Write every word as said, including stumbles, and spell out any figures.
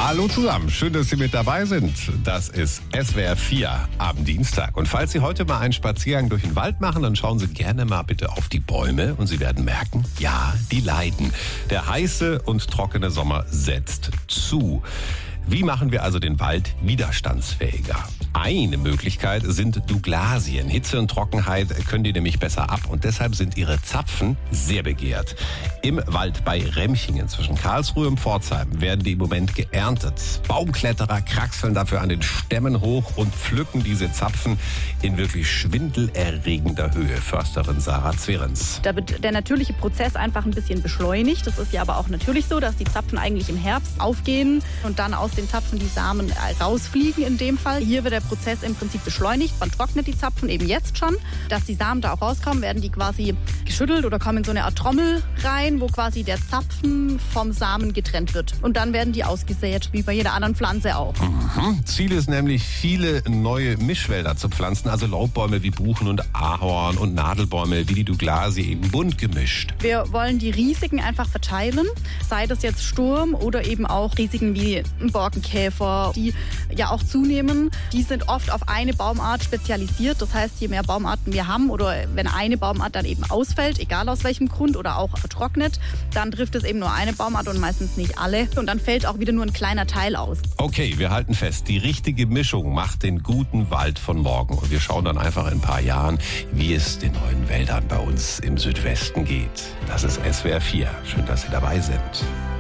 Hallo zusammen, schön, dass Sie mit dabei sind. Das ist S W R vier am Dienstag. Und falls Sie heute mal einen Spaziergang durch den Wald machen, dann schauen Sie gerne mal bitte auf die Bäume und Sie werden merken, ja, die leiden. Der heiße und trockene Sommer setzt zu. Wie machen wir also den Wald widerstandsfähiger? Eine Möglichkeit sind Douglasien. Hitze und Trockenheit können die nämlich besser ab und deshalb sind ihre Zapfen sehr begehrt. Im Wald bei Remchingen zwischen Karlsruhe und Pforzheim werden die im Moment geerntet. Baumkletterer kraxeln dafür an den Stämmen hoch und pflücken diese Zapfen in wirklich schwindelerregender Höhe. Försterin Sarah Zwerens. Da wird der natürliche Prozess einfach ein bisschen beschleunigt. Das ist ja aber auch natürlich so, dass die Zapfen eigentlich im Herbst aufgehen und dann aus den Zapfen die Samen rausfliegen in dem Fall. Hier wird der Prozess im Prinzip beschleunigt. Man trocknet die Zapfen eben jetzt schon. Dass die Samen da auch rauskommen, werden die quasi geschüttelt oder kommen in so eine Art Trommel rein, wo quasi der Zapfen vom Samen getrennt wird. Und dann werden die ausgesät, wie bei jeder anderen Pflanze auch. Mhm. Ziel ist nämlich, viele neue Mischwälder zu pflanzen, also Laubbäume wie Buchen und Ahorn und Nadelbäume wie die Douglasie eben bunt gemischt. Wir wollen die Risiken einfach verteilen, sei das jetzt Sturm oder eben auch Risiken wie Borkenkäfer, die ja auch zunehmen. Die sind oft auf eine Baumart spezialisiert. Das heißt, je mehr Baumarten wir haben oder wenn eine Baumart dann eben ausfällt, egal aus welchem Grund oder auch trocknet, dann trifft es eben nur eine Baumart und meistens nicht alle. Und dann fällt auch wieder nur ein kleiner Teil aus. Okay, wir halten fest, die richtige Mischung macht den guten Wald von morgen. Und wir schauen dann einfach in ein paar Jahren, wie es den neuen Wäldern bei uns im Südwesten geht. Das ist S W R vier. Schön, dass Sie dabei sind.